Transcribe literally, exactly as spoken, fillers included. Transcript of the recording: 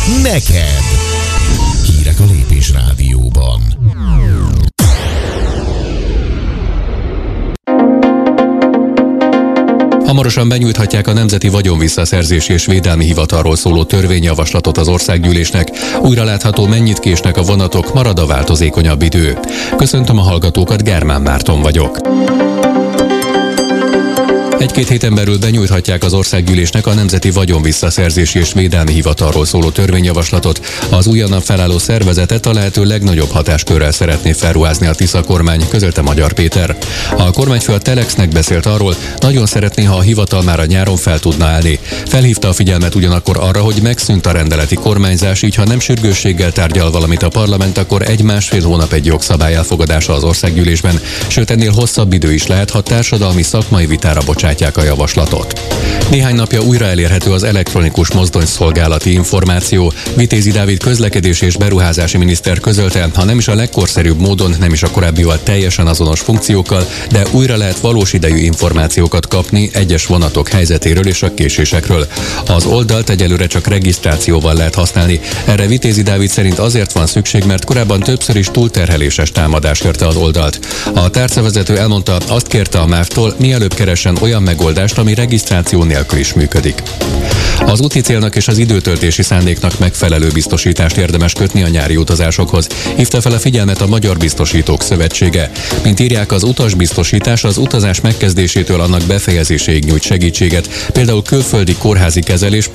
neked. Hírek a Lépés Rádióban. Hamarosan benyújthatják a Nemzeti Vagyonvisszaszerzési és Védelmi Hivatalról szóló törvényjavaslatot az Országgyűlésnek. Újra látható, mennyit késnek a vonatok, marad a változékonyabb idő. Köszöntöm a hallgatókat, Germán Márton vagyok. Egy-két héten belül benyújthatják az Országgyűlésnek a Nemzeti Vagyonvisszaszerzési és Védelmi Hivatalról szóló törvényjavaslatot. Az újonnan felálló szervezetet a lehető legnagyobb hatáskörrel szeretné felruházni a Tisza kormány, közölte Magyar Péter. A kormányfő a Telexnek beszélt arról, nagyon szeretné, ha a hivatal már a nyáron fel tudna állni. Felhívta a figyelmet ugyanakkor arra, hogy megszűnt a rendeleti kormányzás, így ha nem sürgősséggel tárgyal valamit a parlament, akkor egy-másfél hónap egy jogszabály elfogadása az Országgyűlésben, sőt ennél hosszabb idő is lehet, ha társadalmi szakmai vitára bocsátják a javaslatot. Néhány napja újra elérhető az elektronikus mozdonyszolgálati információ. Vitézi Dávid közlekedési és beruházási miniszter közölte, ha nem is a legkorszerűbb módon, nem is a korábbival teljesen azonos funkciókkal, de újra lehet valós idejű információkat kapni egyes vonatok helyzetéről és a késésekről. Az oldalt egyelőre csak regisztrációval lehet használni. Erre Vitézi Dávid szerint azért van szükség, mert korábban többször is túlterheléses támadás érte az oldalt. A tárcavezető elmondta, azt kérte a MÁV-tól, mielőbb keressen olyan megoldást, ami regisztráció nélkül is működik. Az úti célnak és az időtöltési szándéknak megfelelő biztosítást érdemes kötni a nyári utazásokhoz. Hívta fel a figyelmet a Magyar Biztosítók Szövetsége. Mint írják, az utasbiztosítás az utazás megkezdésétől annak befejezéséig nyújt segítséget, például külföldi kórházi kezelés,